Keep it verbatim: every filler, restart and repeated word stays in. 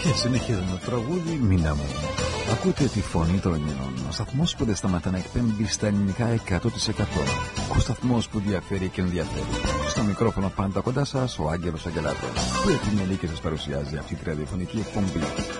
Και συνεχίζουμε το τραγούδι «Μίνα μου». Ακούτε τη φωνή των Ελληνών. Ο σταθμός που δεν σταματά να εκπέμπει στα ελληνικά εκατό τοις εκατό. Ο σταθμός που διαφέρει και ενδιαφέρει. Στο μικρόφωνο πάντα κοντά σας ο Άγγελος Αγγελάτος, που επιμελεί και σας παρουσιάζει αυτή τη ραδιοφωνική εκπομπή.